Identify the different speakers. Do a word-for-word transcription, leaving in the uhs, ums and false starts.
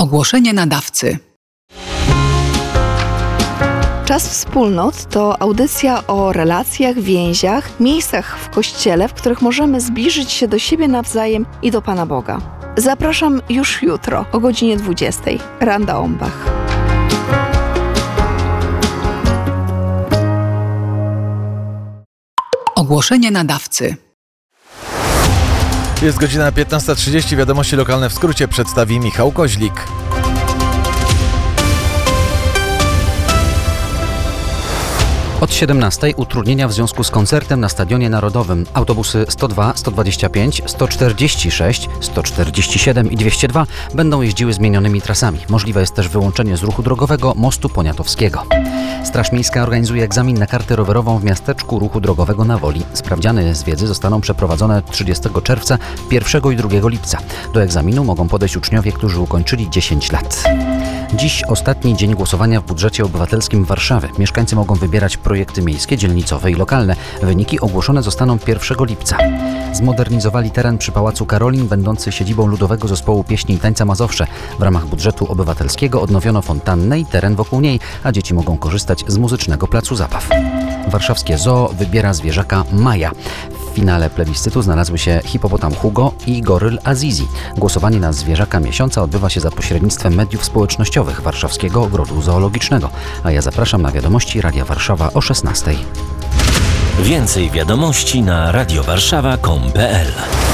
Speaker 1: Ogłoszenie nadawcy.
Speaker 2: Czas Wspólnot to audycja o relacjach, więziach, miejscach w Kościele, w których możemy zbliżyć się do siebie nawzajem i do Pana Boga. Zapraszam już jutro o godzinie dwudziestej. Randa Ombach.
Speaker 1: Ogłoszenie nadawcy.
Speaker 3: Jest godzina piętnasta trzydzieści. Wiadomości lokalne w skrócie przedstawi Michał Koźlik.
Speaker 4: Od siedemnastej utrudnienia w związku z koncertem na Stadionie Narodowym. Autobusy sto dwa, sto dwadzieścia pięć, sto czterdzieści sześć, sto czterdzieści siedem i dwieście dwa będą jeździły zmienionymi trasami. Możliwe jest też wyłączenie z ruchu drogowego mostu Poniatowskiego. Straż Miejska organizuje egzamin na kartę rowerową w miasteczku ruchu drogowego na Woli. Sprawdziany z wiedzy zostaną przeprowadzone trzydziestego czerwca, pierwszego i drugiego lipca. Do egzaminu mogą podejść uczniowie, którzy ukończyli dziesięć lat. Dziś ostatni dzień głosowania w budżecie obywatelskim Warszawy. Mieszkańcy mogą wybierać projekty miejskie, dzielnicowe i lokalne. Wyniki ogłoszone zostaną pierwszego lipca. Zmodernizowali teren przy Pałacu Karolin, będący siedzibą Ludowego Zespołu Pieśni i Tańca Mazowsze. W ramach budżetu obywatelskiego odnowiono fontannę i teren wokół niej, a dzieci mogą korzystać z muzycznego placu zabaw. Warszawskie Zoo wybiera zwierzaka Maja. W finale plebiscytu znalazły się hipopotam Hugo i goryl Azizi. Głosowanie na zwierzaka miesiąca odbywa się za pośrednictwem mediów społecznościowych Warszawskiego Ogrodu Zoologicznego. A ja zapraszam na wiadomości Radia Warszawa o szesnastej.
Speaker 5: Więcej wiadomości na radiowarszawa kropka com kropka pe el.